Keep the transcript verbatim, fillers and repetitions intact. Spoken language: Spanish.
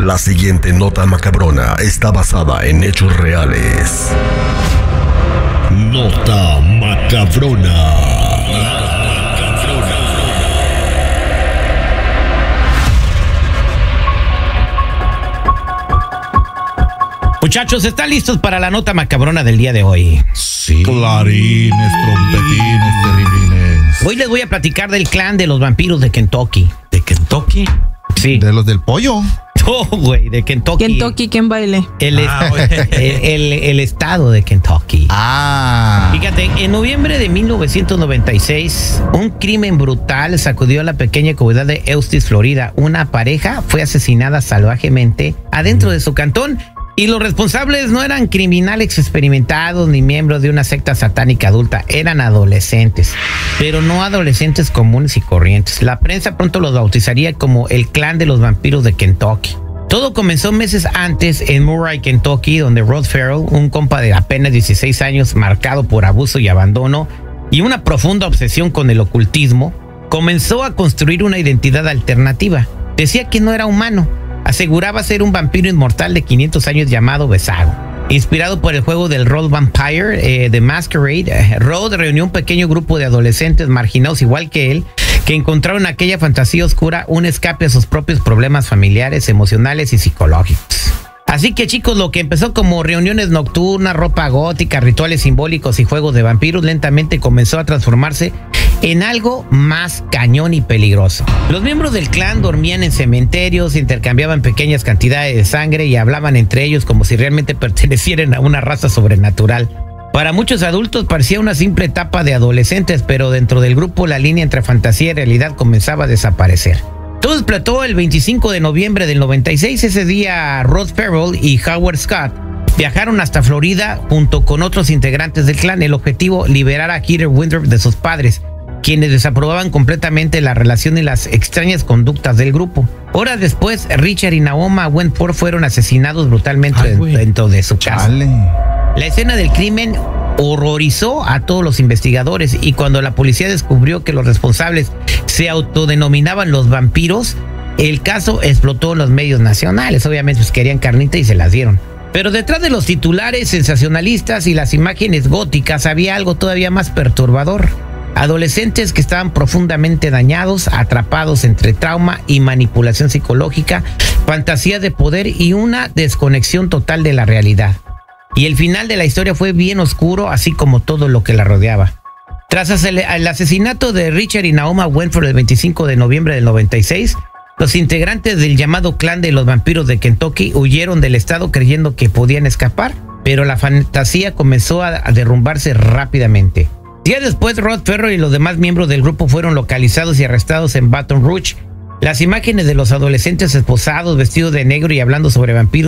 La siguiente nota macabrona está basada en hechos reales. Nota macabrona. Muchachos, ¿están listos para la nota macabrona del día de hoy? Sí. Clarines, trompetines, terriblines. Hoy les voy a platicar del clan de los vampiros de Kentucky. ¿De Kentucky? Sí. ¿De los del pollo? Oh, güey, de Kentucky. Kentucky, ¿quién baile? El, Ah, el, el, el estado de Kentucky. Ah. Fíjate, en noviembre de mil novecientos noventa y seis, un crimen brutal sacudió a la pequeña comunidad de Eustis, Florida. Una pareja fue asesinada salvajemente adentro de su cantón. Y los responsables no eran criminales experimentados ni miembros de una secta satánica adulta, eran adolescentes, pero no adolescentes comunes y corrientes. La prensa pronto los bautizaría como el clan de los vampiros de Kentucky. Todo comenzó meses antes en Murray, Kentucky, donde Rod Ferrell, un compa de apenas dieciséis años marcado por abuso y abandono y una profunda obsesión con el ocultismo, comenzó a construir una identidad alternativa. Decía que no era humano. Aseguraba ser un vampiro inmortal de quinientos años llamado Besago. Inspirado por el juego del rol Vampire eh, de Masquerade, eh, Rod reunió un pequeño grupo de adolescentes marginados igual que él, que encontraron en aquella fantasía oscura un escape a sus propios problemas familiares, emocionales y psicológicos. Así que, chicos, lo que empezó como reuniones nocturnas, ropa gótica, rituales simbólicos y juegos de vampiros, lentamente comenzó a transformarse en algo más cañón y peligroso. Los miembros del clan dormían en cementerios, intercambiaban pequeñas cantidades de sangre y hablaban entre ellos como si realmente pertenecieran a una raza sobrenatural. Para muchos adultos parecía una simple etapa de adolescentes, pero dentro del grupo la línea entre fantasía y realidad comenzaba a desaparecer. Todo explotó el veinticinco de noviembre del noventa y seis. Ese día Rod Ferrell y Howard Scott viajaron hasta Florida junto con otros integrantes del clan. El objetivo, liberar a Heather Winthrop de sus padres, quienes desaprobaban completamente la relación y las extrañas conductas del grupo. Horas después, Richard y Naoma Wentworth fueron asesinados brutalmente Ay, dentro de su casa. Chale. La escena del crimen horrorizó a todos los investigadores y cuando la policía descubrió que los responsables se autodenominaban los vampiros, el caso explotó en los medios nacionales. Obviamente pues, querían carnita y se las dieron. Pero detrás de los titulares sensacionalistas y las imágenes góticas había algo todavía más perturbador. Adolescentes que estaban profundamente dañados, atrapados entre trauma y manipulación psicológica, fantasías de poder y una desconexión total de la realidad. Y el final de la historia fue bien oscuro, así como todo lo que la rodeaba. Tras el, el asesinato de Richard y Naoma Wentworth el veinticinco de noviembre del noventa y seis, los integrantes del llamado clan de los vampiros de Kentucky huyeron del estado creyendo que podían escapar, pero la fantasía comenzó a, a derrumbarse rápidamente. Días después, Rod Ferrell y los demás miembros del grupo fueron localizados y arrestados en Baton Rouge. Las imágenes de los adolescentes esposados, vestidos de negro y hablando sobre vampiros